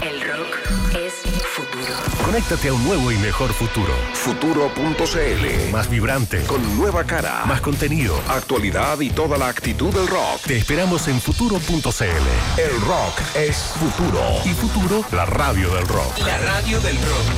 El rock es futuro. Conéctate a un nuevo y mejor futuro. Futuro.cl. Más vibrante, Con nueva cara, más contenido, actualidad y toda la actitud del rock. Te esperamos en futuro.cl. El rock es futuro. Y Futuro, la radio del rock. La radio del rock.